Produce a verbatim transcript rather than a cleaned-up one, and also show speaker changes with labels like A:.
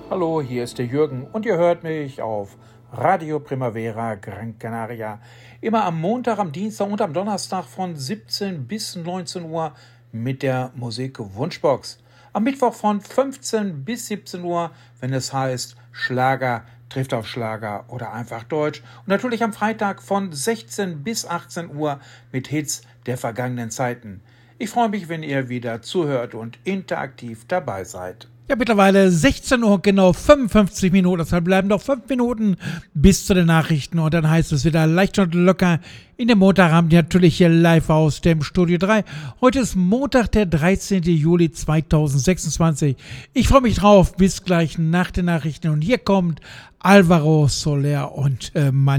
A: Hallo, hier ist der Jürgen und ihr hört mich auf Radio Primavera Gran Canaria. Immer am Montag, am Dienstag und am Donnerstag von siebzehn bis neunzehn Uhr mit der Musik Wunschbox. Am Mittwoch von fünfzehn bis siebzehn Uhr, wenn es heißt Schlager trifft auf Schlager oder einfach Deutsch. Und natürlich am Freitag von sechzehn bis achtzehn Uhr mit Hits der vergangenen Zeiten. Ich freue mich, wenn ihr wieder zuhört und interaktiv dabei seid.
B: Ja, mittlerweile sechzehn Uhr, genau fünfundfünfzig Minuten. Deshalb bleiben noch fünf Minuten bis zu den Nachrichten. Und dann heißt es wieder leicht und locker in dem Montagabend natürlich hier live aus dem Studio drei. Heute ist Montag, der dreizehnten Juli zweitausendsechsundzwanzig. Ich freue mich drauf. Bis gleich nach den Nachrichten. Und hier kommt Alvaro Soler und äh, Mann.